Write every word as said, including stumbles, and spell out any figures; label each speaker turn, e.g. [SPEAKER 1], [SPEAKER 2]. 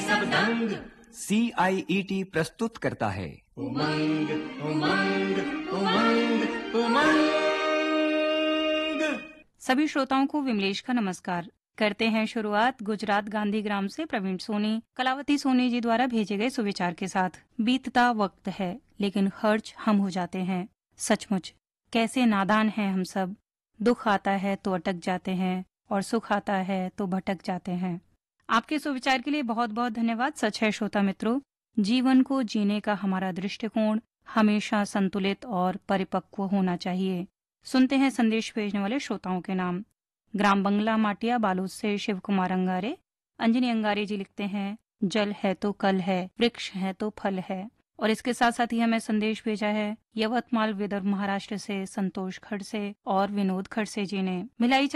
[SPEAKER 1] सब दंग।
[SPEAKER 2] सी आई E T प्रस्तुत करता है
[SPEAKER 1] उमंग उमंग उमंग उमंग।
[SPEAKER 3] सभी श्रोताओं को विमलेश का नमस्कार। करते हैं शुरुआत गुजरात गांधी ग्राम से प्रवीण सोनी, कलावती सोनी जी द्वारा भेजे गए सुविचार के साथ। बीतता वक्त है लेकिन खर्च हम हो जाते हैं। सचमुच कैसे नादान हैं हम सब। दुख आता है तो अटक जाते हैं और सुख आता है तो भटक जाते हैं। आपके सुविचार के लिए बहुत बहुत धन्यवाद। सच है श्रोता मित्रों, जीवन को जीने का हमारा दृष्टिकोण हमेशा संतुलित और परिपक्व होना चाहिए। सुनते हैं संदेश भेजने वाले श्रोताओं के नाम। ग्राम बंगला माटिया बालूद से शिव कुमार अंगारे। अंजनी अंगारे जी लिखते हैं, जल है तो कल है, वृक्ष है तो फल है। और इसके साथ साथ ही हमें संदेश भेजा है यवतमाल विदर्भ महाराष्ट्र से संतोष खड़से और विनोद खड़से जी ने। भिलाई